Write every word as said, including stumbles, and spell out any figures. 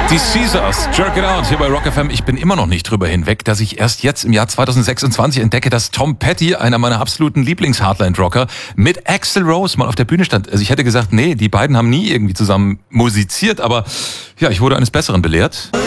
Die Caesars, Jerk It Out hier bei Rock F M. Ich bin immer noch nicht drüber hinweg, dass ich erst jetzt im Jahr zweitausendsechsundzwanzig entdecke, dass Tom Petty, einer meiner absoluten Lieblings-Heartland-Rocker, mit Axl Rose mal auf der Bühne stand. Also ich hätte gesagt, nee, die beiden haben nie irgendwie zusammen musiziert, aber ja, ich wurde eines Besseren belehrt.